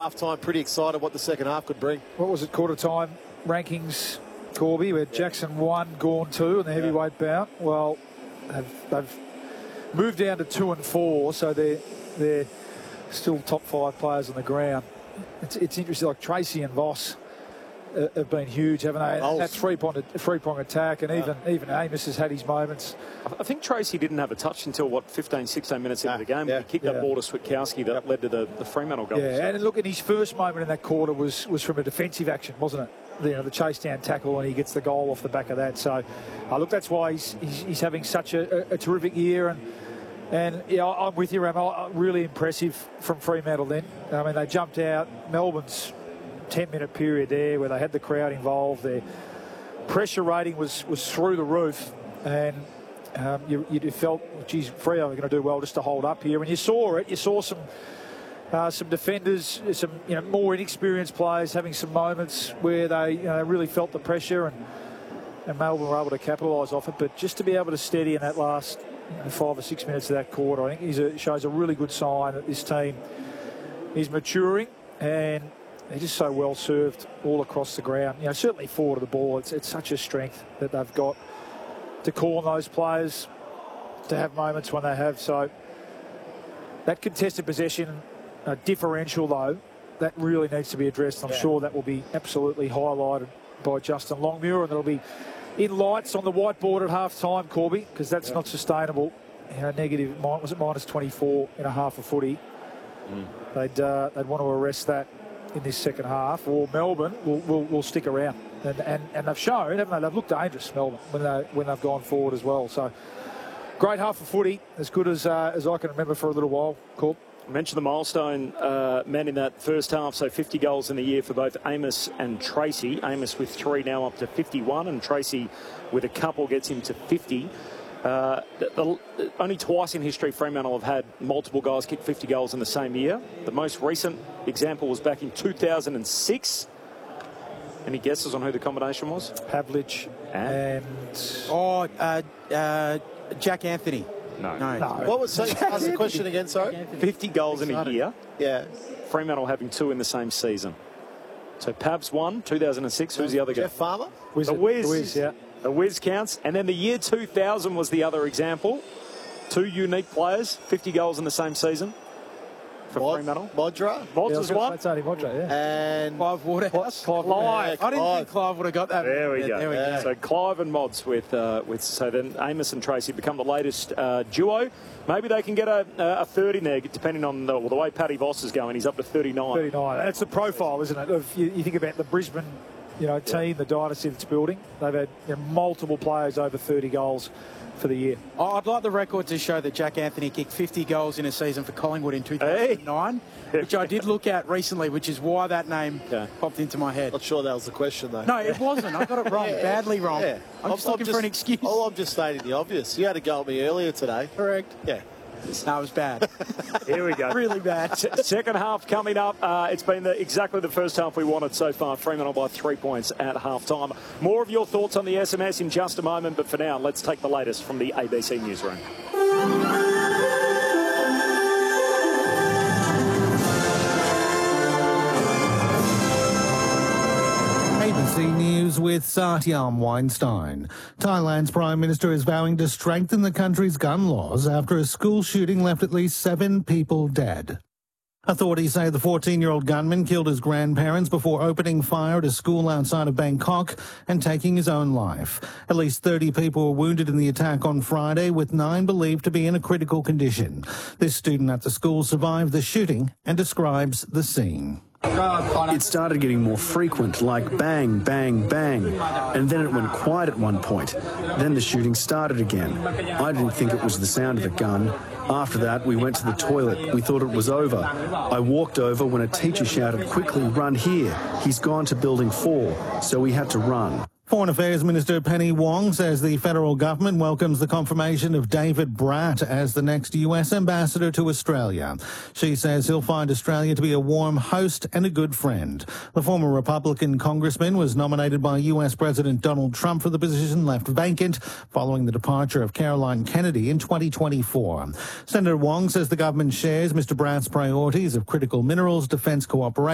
half-time pretty excited what the second half could bring. What was it, quarter-time rankings, Corby, where Jackson 1, Gawn 2 in the heavyweight bout? Well, they've moved down to 2 and 4, so they're still top 5 players on the ground. It's interesting, like Tracy and Voss have been huge, haven't they? That three-prong attack, and even Amos has had his moments. I think Tracy didn't have a touch until, 15, 16 minutes into the game. He kicked that ball to Switkowski that led to the Fremantle goal. Yeah, and look, at his first moment in that quarter was from a defensive action, wasn't it? The chase down tackle, and he gets the goal off the back of that. So, look, that's why he's having such a terrific year. And yeah, I'm with you, Ram. Really impressive from Fremantle then. I mean, they jumped out. Melbourne's 10-minute period there where they had the crowd involved. Their pressure rating was through the roof, and you felt, geez, Freo are going to do well just to hold up here. And you saw it. You saw some defenders, some more inexperienced players having some moments where they really felt the pressure, and Melbourne were able to capitalise off it. But just to be able to steady in that last 5 or 6 minutes of that quarter, I think shows a really good sign that this team is maturing, and they're just so well served all across the ground. Certainly forward of the ball, it's such a strength that they've got to call on those players to have moments when they have. So that contested possession differential, though, that really needs to be addressed. I'm sure that will be absolutely highlighted by Justin Longmuir, and there'll be in lights on the whiteboard at half-time, Corby, because that's not sustainable. Negative, was it minus 24 in a half a footy? They'd want to arrest that in this second half, or Melbourne will stick around. And they've shown, haven't they? They've looked dangerous, Melbourne, when they've gone forward as well. So great half of footy, as good as I can remember for a little while, Corb. I mentioned the milestone men in that first half, so 50 goals in the year for both Amos and Tracy. Amos with 3 now up to 51, and Tracy with a couple gets him to 50. Only twice in history Fremantle have had multiple guys kick 50 goals in the same year. The most recent example was back in 2006. Any guesses on who the combination was? Pavlich and... Jack Anthony. No. What was the question again, sorry? 50 goals in a year. Yeah. Fremantle having 2 in the same season. So Pabs won, 2006. Who's the other guy? Jeff Farmer? The Wiz. Yeah. The Wiz counts. And then the year 2000 was the other example. 2 unique players, 50 goals in the same season for Fremantle. Modra. Mods one. That's only Modra, yeah. And Clive Waterhouse. Clive. I didn't think Clive would have got that. There we go. There we go. So Clive and Mods with so then Amos and Tracy become the latest duo. Maybe they can get a third in there, depending on the way Paddy Voss is going. He's up to 39. 39. That's the profile, isn't it? You think about the Brisbane, team, the dynasty that's building. They've had multiple players over 30 goals for the year. I'd like the record to show that Jack Anthony kicked 50 goals in a season for Collingwood in 2009, which I did look at recently, which is why that name popped into my head. Not sure that was the question, though. No, it wasn't. I got it wrong, badly wrong. Yeah. I'm just looking for an excuse. Oh, I'm just stating the obvious. You had a go at me earlier today. Correct. Yeah. No, it was bad. Here we go. Really bad. Second half coming up. It's been exactly the first half we wanted so far. Fremantle by 3 points at half-time. More of your thoughts on the SMS in just a moment, but for now, let's take the latest from the ABC Newsroom. ABC News with Satyam Weinstein. Thailand's Prime Minister is vowing to strengthen the country's gun laws after a school shooting left at least 7 people dead. Authorities say the 14-year-old gunman killed his grandparents before opening fire at a school outside of Bangkok and taking his own life. At least 30 people were wounded in the attack on Friday, with 9 believed to be in a critical condition. This student at the school survived the shooting and describes the scene. It started getting more frequent, like bang, bang, bang, and then it went quiet at one point. Then the shooting started again. I didn't think it was the sound of a gun. After that, we went to the toilet. We thought it was over. I walked over when a teacher shouted, "Quickly, run here. He's gone to building 4, so we had to run." Foreign Affairs Minister Penny Wong says the federal government welcomes the confirmation of David Bratt as the next US ambassador to Australia. She says he'll find Australia to be a warm host and a good friend. The former Republican congressman was nominated by US President Donald Trump for the position, left vacant following the departure of Caroline Kennedy in 2024. Senator Wong says the government shares Mr. Bratt's priorities of critical minerals, defence cooperation,